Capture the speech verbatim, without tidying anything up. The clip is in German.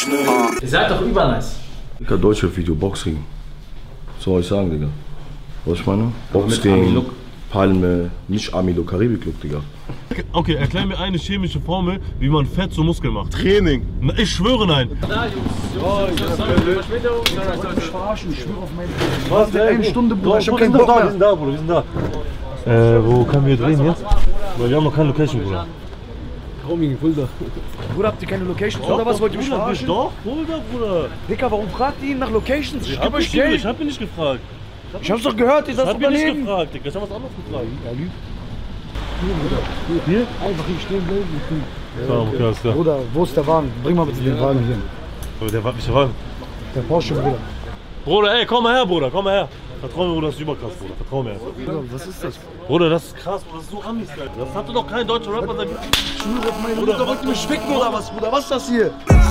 Ihr seid doch übernice. Digga, Deutschrap-Video, Boxring. Was soll ich sagen, Digga? Was ich meine? Boxring, Palme, nicht Army-Look, Karibik-Look, Digga. Okay, erklär mir eine chemische Formel, wie man Fett zu Muskeln macht. Training. Na, ich schwöre nein. Da, Jungs. Jungs, ich verarschen, ich schwöre auf mein Leben. Was? Eine Stunde, Bruder, ich hab Wir keinen sind Bock da, wir mehr. sind da, Bruder, wir sind da. Äh, wo können wir drehen jetzt? Weil wir haben noch keine Location, Bruder. Roaming, Fulda. Bruder, habt ihr keine Locations oder was? Wollt ihr mich verarschen? Doch, Fulda, Bruder. Dicker, warum fragt ihr ihn nach Locations? Ich Ich geb hab, euch nicht, ich Geld. hab ihn nicht gefragt. Ich hab's doch gehört, ihr Ich seid hab ihn nicht Unternehmen. gefragt, Digga. Ich hab was anderes gefragt. Er lügt. Hier? Einfach hier stehen bleiben. Ja, okay, alles klar. Bruder, wo ist der Wagen? Bring mal bitte den Wagen hier. Aber der war nicht der Wagen. Der Porsche, Bruder. Bruder, ey, komm mal her, Bruder, komm mal her. Vertrau mir, Bruder, das ist überkrass, Bruder. Vertrau mir. Bruder, was ist das? Bruder, das ist krass, Bruder, das ist so Amis, Alter. Das hatte doch kein deutscher Rapper. Ich schwöre auf meine Mutter, wollt ihr mich ficken oder was, Bruder? Was ist das hier?